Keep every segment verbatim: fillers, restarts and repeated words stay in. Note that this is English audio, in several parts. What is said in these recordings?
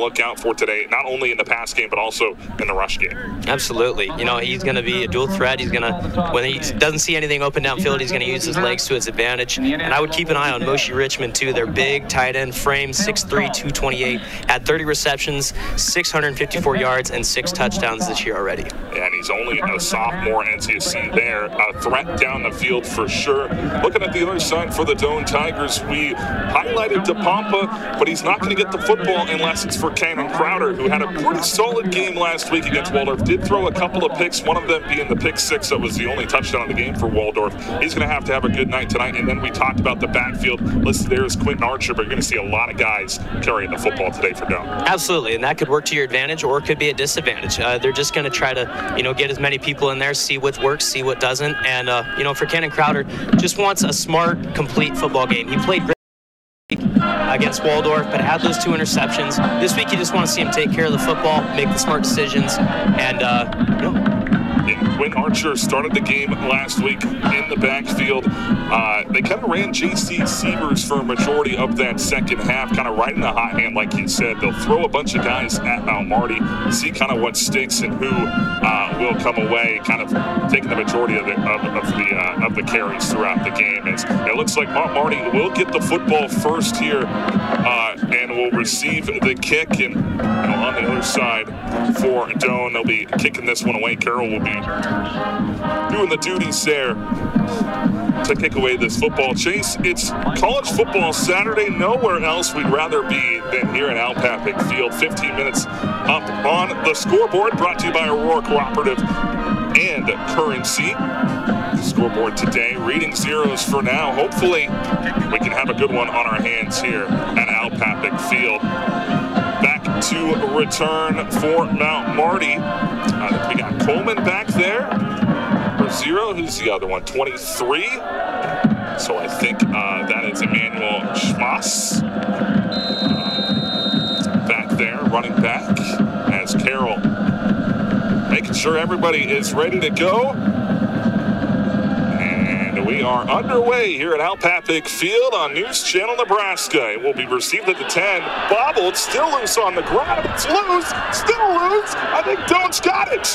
look out for today, not only in the pass game, but also in the rush game. Absolutely. You know, he's going to be a dual threat. He's going to, when he doesn't see anything open downfield, he's going to use his legs to his advantage. And I would keep an eye on Moshe Richmond, too. Their big tight end frame, six three, two twenty-eight, had thirty receptions, six hundred fifty-four yards, and six touchdowns this year already. And he's only a sophomore, as you see there. A threat down the field for sure. Looking at the other side for the Doane Tigers, we highlighted DePompa, but he's not going to get the football unless it's for Cannon Crowder, who had a pretty solid game last week against Waldorf. Did throw a couple of picks, one of them being the pick six that was the only touchdown of the game for Waldorf. He's going to have to have a good night tonight. And then we talked about the backfield. Listed there is Quentin Archer, but you're going to see a lot of guys carrying the football today for Doane. Absolutely, and that could work to your advantage or it could be a disadvantage. Uh, they're just going to try to, you know, get as many people in there, see what works, see what doesn't. And, uh, you know, for Cannon Crowder, just wants a smart, complete football game. He played great against Waldorf, but had those two interceptions. This week, you just want to see him take care of the football, make the smart decisions, and, uh, you know, And Quinn Archer started the game last week in the backfield. Uh, they kind of ran J C Sievers for a majority of that second half, kind of right in the hot hand, like you said. They'll throw a bunch of guys at Mount Marty, see kind of what sticks and who uh, will come away, kind of taking the majority of the of, of the uh, of the carries throughout the game. As it looks like Mount Marty will get the football first here, uh, and will receive the kick. And you know, on the other side for Doane, they'll be kicking this one away. Carroll will be doing the duties there to kick away this football. Chase, it's college football Saturday. Nowhere else we'd rather be than here at Al Papik Field. fifteen minutes up on the scoreboard, brought to you by Aurora Cooperative and Currency. The scoreboard today, reading zeros for now. Hopefully, we can have a good one on our hands here at Al Papik Field. Back to return for Mount Marty. Uh, we got Coleman back there for zero. Who's the other one? twenty-three. So I think uh, that is Emmanuel Schmass. Uh, back there, running back, as Carroll making sure everybody is ready to go. We are underway here at Al Papik Field on News Channel Nebraska. It will be received at the ten. Bobbled, still loose on the ground. It's loose, still loose. I think Doane's got it.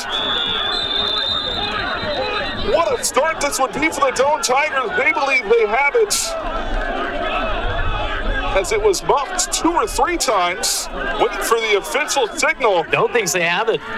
What a start this would be for the Doane Tigers. They believe they have it, as it was muffed two or three times, waiting for the official signal. Doane thinks they have it.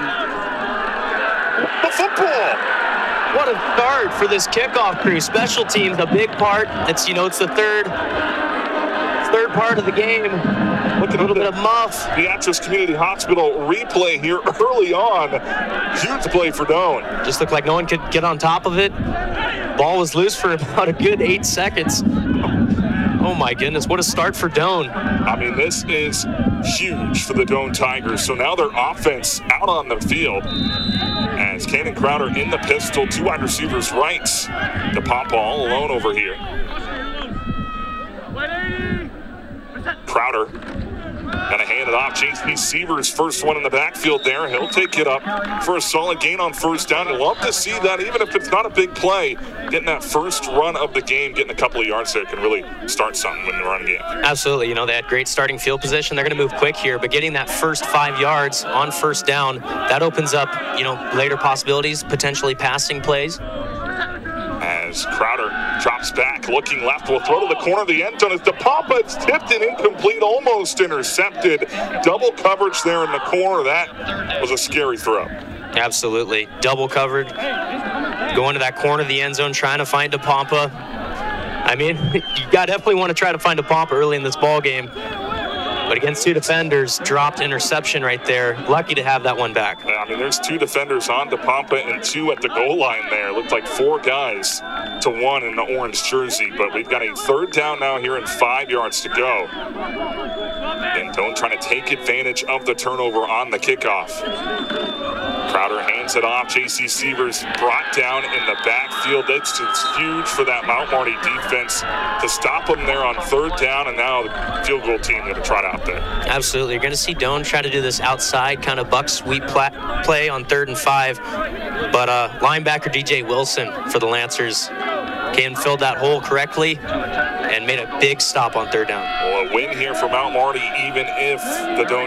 The football. What a start for this kickoff crew. Special teams, a big part. It's, you know, it's the third third part of the game. Look at a little bit of muff. Beatrice Community Hospital replay here early on. Huge play for Doane. Just looked like no one could get on top of it. Ball was loose for about a good eight seconds. Oh my goodness, what a start for Doane. I mean, this is huge for the Doane Tigers. So now their offense out on the field. As Cannon Crowder in the pistol, two wide receivers right. DePompa all alone over here. Crowder gonna hand it off. J C Sievers, first one in the backfield there. He'll take it up for a solid gain on first down. You'll love to see that, even if it's not a big play. Getting that first run of the game, getting a couple of yards there can really start something in the run game. Absolutely. You know, they had great starting field position. They're going to move quick here, but getting that first five yards on first down, that opens up, you know, later possibilities, potentially passing plays. As Crowder drops back, looking left, will throw to the corner of the end zone. As DePompa, it's tipped and incomplete, almost intercepted. Double coverage there in the corner. That was a scary throw. Absolutely. Double covered. Going to that corner of the end zone, trying to find DePompa. I mean, you got definitely want to try to find DePompa early in this ball game. But against two defenders, dropped interception right there. Lucky to have that one back. Yeah, I mean, there's two defenders on DePompa and two at the goal line there. Looked like four guys to one in the orange jersey. But we've got a third down now here and five yards to go. And Doane trying to take advantage of the turnover on the kickoff. Crowder hands it off. J C Sievers brought down in the backfield. That's just huge for that Mount Marty defense to stop them there on third down, and now the field goal team going to try it out there. Absolutely. You're going to see Doane try to do this outside kind of buck sweep pla- play on third and five, but uh, linebacker D J Wilson for the Lancers came and filled that hole correctly and made a big stop on third down. Well, a win here for Mount Marty, even if the Doane